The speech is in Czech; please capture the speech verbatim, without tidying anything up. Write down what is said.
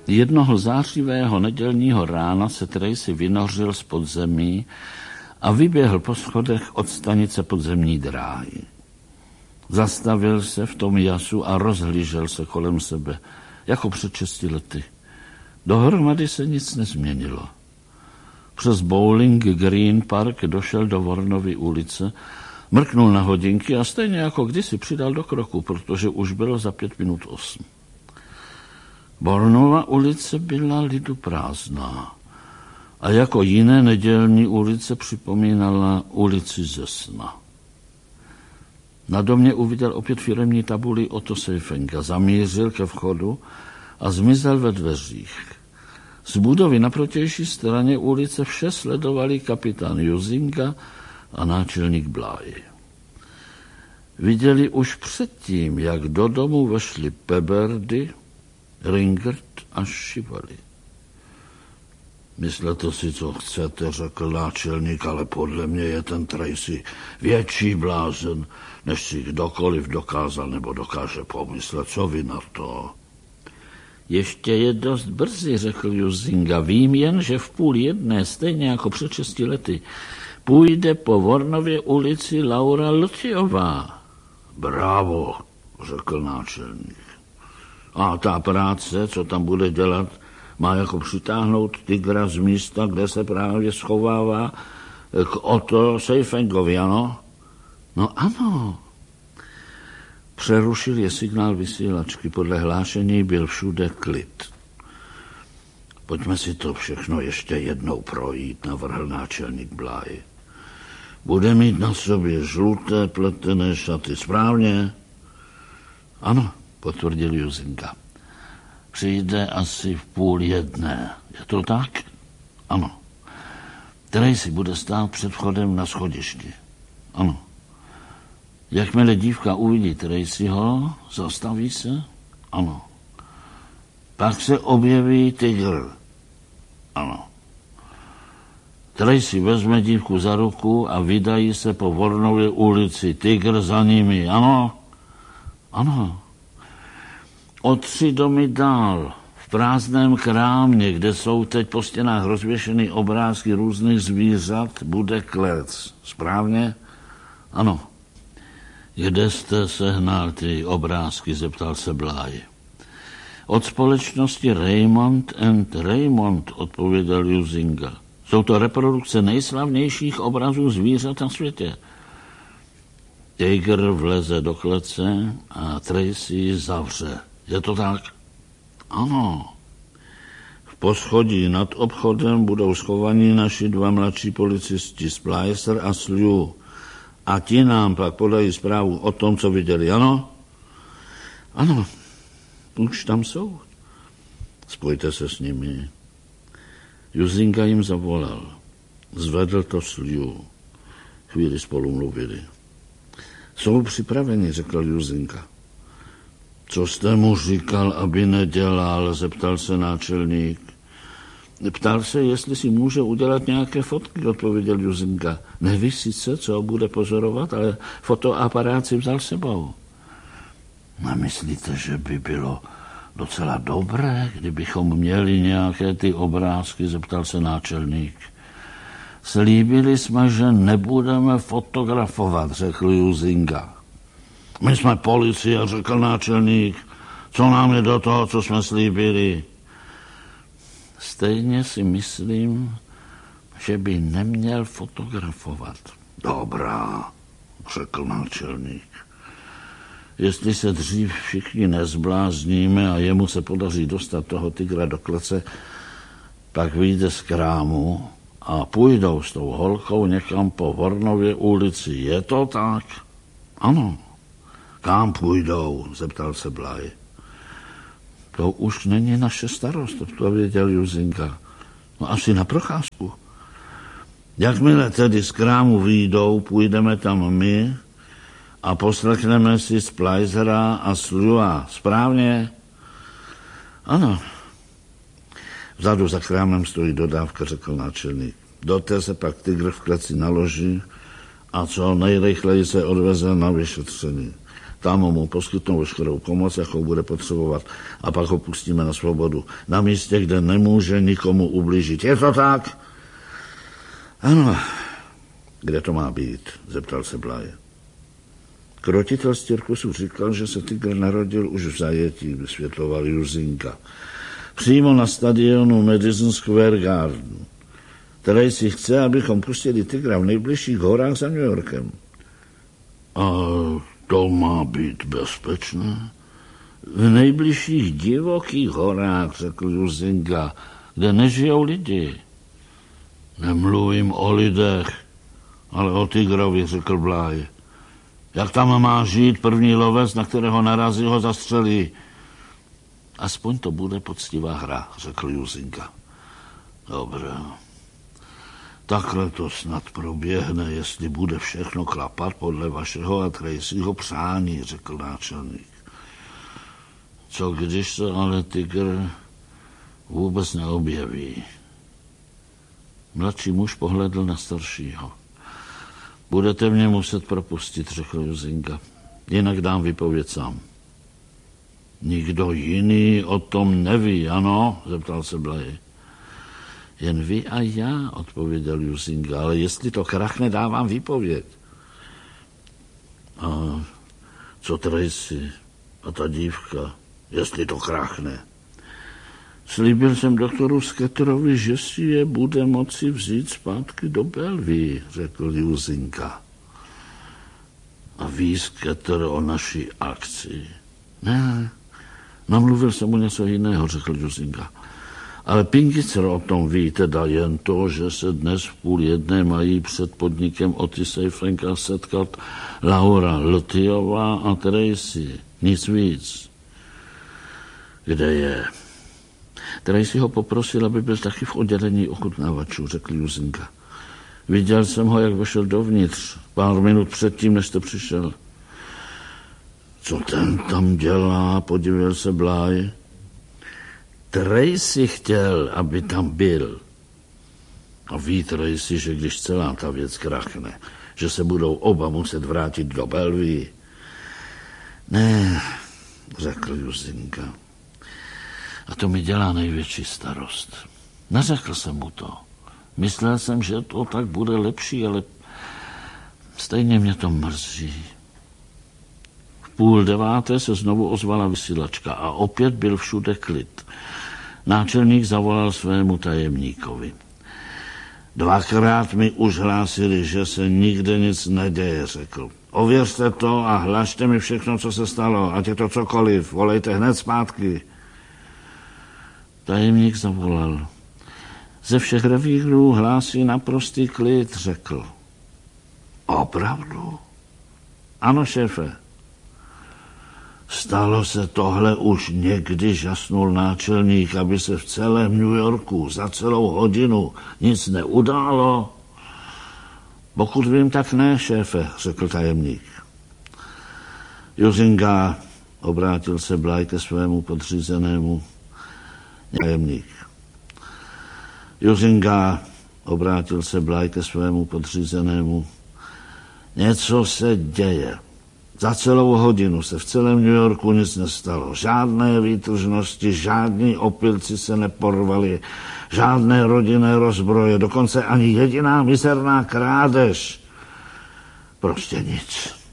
Jednoho zářivého nedělního rána se Tracy vynořil z podzemí a vyběhl po schodech od stanice podzemní dráhy. Zastavil se v tom jasu a rozhlížel se kolem sebe, jako před šesti lety. Dohromady se nic nezměnilo. Přes Bowling Green Park došel do Warnovy ulice, mrknul na hodinky a stejně jako kdysi přidal do kroku, protože už bylo za pět minut osm. Warnova ulice byla liduprázdná a jako jiné nedělní ulice připomínala ulici ze sna. Na domě uviděl opět firemní tabuli Otto Seifenka, zamířil ke vchodu a zmizel ve dveřích. Z budovy na protější straně ulice vše sledovali kapitán Juzinga a náčelník Bly. Viděli už předtím, jak do domu vešli Peberdy, Ringert a Šivali. Myslete si, co chcete, řekl náčelník, ale podle mě je ten Tracy větší blázen, než si kdokoliv dokázal nebo dokáže pomyslet. Co vy na to? Ještě je dost brzy, řekl Juzinga. Vím jen, že v půl jedné, stejně jako před šesti lety, půjde po Warnově ulici Laura Luciová. Bravo, řekl náčelník. A ta práce, co tam bude dělat, má jako přitáhnout tygra z místa, kde se právě schovává k Otto Seifenkovi, ano? No ano. Přerušil je signál vysílačky. Podle hlášení byl všude klid. Pojďme si to všechno ještě jednou projít, navrhl náčelník Bly. Bude mít na sobě žluté pletené šaty, správně? Ano, potvrdil Juzinga. Přijde asi v půl jedné. Je to tak? Ano. Tracy bude stát před vchodem na schodišti. Ano. Jakmile dívka uvidí Tracyho, zastaví se? Ano. Pak se objeví tygr. Ano. Tracy vezme dívku za ruku a vydají se po Warnově ulici. Tygr za nimi. Ano? Ano. O tři domy dál, v prázdném krámě, kde jsou teď po stěnách rozvěšeny obrázky různých zvířat, bude klec. Správně? Ano. Kde jste sehnal ty obrázky, zeptal se Bly. Od společnosti Raymond and Raymond, odpověděl Juzinga. Jsou to reprodukce nejslavnějších obrazů zvířat na světě. Tygr vleze do klece a Tracy zavře. Je to tak? Ano. V poschodí nad obchodem budou schovaní naši dva mladší policisti, Splicer a Slew. A ti nám pak podají zprávu o tom, co viděli, ano? Ano, už tam jsou. Spojte se s nimi. Juzinga jim zavolal. Zvedl to Slew. Chvíli spolu mluvili. Jsou připraveni, řekl Juzinga. Co jste mu říkal, aby nedělal, zeptal se náčelník. Ptal se, jestli si může udělat nějaké fotky, odpověděl Juzinga. Neví sice, co bude pozorovat, ale fotoaparát si vzal sebou. Nemyslíte, že by bylo docela dobré, kdybychom měli nějaké ty obrázky, zeptal se náčelník. Slíbili jsme, že nebudeme fotografovat, řekl Juzinga. My jsme policie, řekl náčelník. Co nám je do toho, co jsme slíbili? Stejně si myslím, že by neměl fotografovat. Dobrá, řekl náčelník. Jestli se dřív všichni nezblázníme a jemu se podaří dostat toho tygra do klece, pak vyjde z krámu a půjdou s tou holkou někam po Warnově ulici. Je to tak? Ano. Kam půjdou? Zeptal se Bly. To už není naše starost, odpověděl Juzinga. No asi na procházku. Jakmile tedy z krámu vyjdou, půjdeme tam my a poslechneme si Splicera a Slewa. Správně? Ano. Vzadu za krámem stojí dodávka, řekl náčelník. Do té se pak tygr v kleci naloží a co nejrychleji se odveze na vyšetření. Tam mu poskytnou veškerou pomoc, jakou bude potřebovat, a pak ho pustíme na svobodu. Na místě, kde nemůže nikomu ublížit. Je to tak? Ano. Kde to má být? Zeptal se Bly. Krotitel z cirkusu říkal, že se tygr narodil už v zajetí, vysvětloval Juzinka. Přímo na stadionu Madison Square Garden. Který si chce, abychom pustili tygra v nejbližších horách za New Yorkem. A to má být bezpečné? V nejbližších divokých horách, řekl Juzinka, kde nežijou lidi. Nemluvím o lidech, ale o tygrovi, řekl Bly. Jak tam má žít první lovec, na kterého narazí, ho zastřelí? Aspoň to bude poctivá hra, řekl Juzinka. Dobré. Takhle to snad proběhne, jestli bude všechno klapat podle vašeho a Tracyho přání, řekl náčelník. Co když se ale tygr vůbec neobjeví? Mladší muž pohledl na staršího. Budete mě muset propustit, řekl Juzinka. Jinak dám vypověď sám. Nikdo jiný o tom neví, ano? Zeptal se Bly. Jen vy a já, odpověděl Juzinka, ale jestli to krachne, dávám výpověď. A co Tracy a ta dívka, jestli to krachne? Slíbil jsem doktoru Scatterovi, že si je bude moci vzít zpátky do Bellevue, řekl Juzinka. A ví Scatter o naší akci? Ne, namluvil jsem mu něco jiného, řekl Juzinka. Ale Pinkicer o tom ví teda jen to, že se dnes v půl jedné mají před podnikem Otisej Franka setkat Laura Ltyová a Tracy. Nic víc. Kde je? Tracy ho poprosil, aby byl taky v oddělení ochutnávačů, řekl Juzinka. Viděl jsem ho, jak vešel dovnitř, pár minut předtím, než jste přišel. Co ten tam dělá, podíval se Bly. Tracy chtěl, aby tam byl. A ví Tracy, že když celá ta věc krachne, že se budou oba muset vrátit do Bellevue. Ne, řekl Juzinka. A to mi dělá největší starost. Neřekl jsem mu to. Myslel jsem, že to tak bude lepší, ale stejně mě to mrzí. V půl deváté se znovu ozvala vysílačka a opět byl všude klid. Náčelník zavolal svému tajemníkovi. Dvakrát mi už hlásili, že se nikde nic neděje, řekl. Ověřte to a hlašte mi všechno, co se stalo, ať je to cokoliv, volejte hned zpátky. Tajemník zavolal. Ze všech revírů hlásí naprostý klid, řekl. Opravdu? Ano, šéfe. Stalo se tohle už někdy, žasnul náčelník, aby se v celém New Yorku za celou hodinu nic neudálo? Pokud vím, tak ne, šéfe, řekl tajemník. Juzinka, obrátil se Bly ke svému podřízenému. Tajemník. Juzinka, obrátil se Bly ke svému podřízenému. Něco se děje. Za celou hodinu se v celém New Yorku nic nestalo. Žádné výtržnosti, žádní opilci se neporvali, žádné rodinné rozbroje, dokonce ani jediná mizerná krádež. Prostě nic.